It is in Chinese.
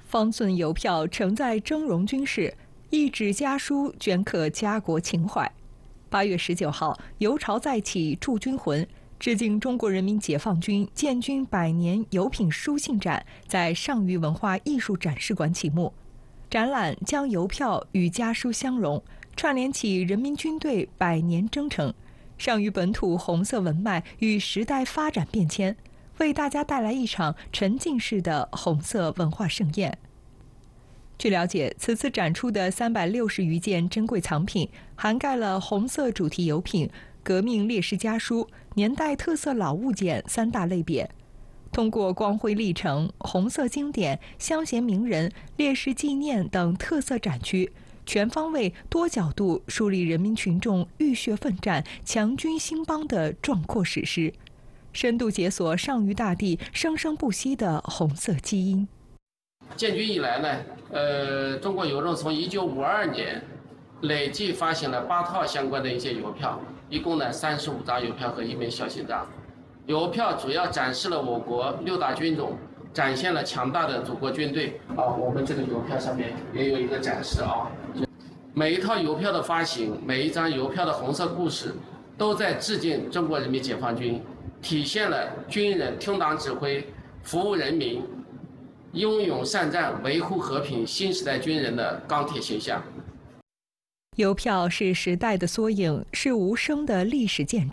方寸邮票承载峥嵘军事，一纸家书镌刻家国情怀。8月19号，邮潮再起，铸军魂，致敬中国人民解放军建军100年邮品书信展在上虞文化艺术展示馆启幕。展览将邮票与家书相融，串联起人民军队100年征程、上虞本土红色文脉与时代发展变迁，为大家带来一场沉浸式的红色文化盛宴。据了解，此次展出的360余件珍贵藏品，涵盖了红色主题邮品、革命烈士家书、年代特色老物件3大类别。通过光辉历程、红色经典、乡贤名人、烈士纪念等特色展区，全方位、多角度梳理人民群众浴血奋战、强军兴邦的壮阔史诗，深度解锁上虞大地生生不息的红色基因。 建军以来呢，中国邮政从1952年累计发行了8套相关的一些邮票，一共呢35张邮票和1枚小型章。邮票主要展示了我国6大军种，展现了强大的祖国军队。我们这个邮票上面也有一个展示啊。每一套邮票的发行，每一张邮票的红色故事，都在致敬中国人民解放军，体现了军人听党指挥、服务人民、英勇善战、维护和平新时代军人的钢铁形象。 邮票是时代的缩影，是无声的历史见证。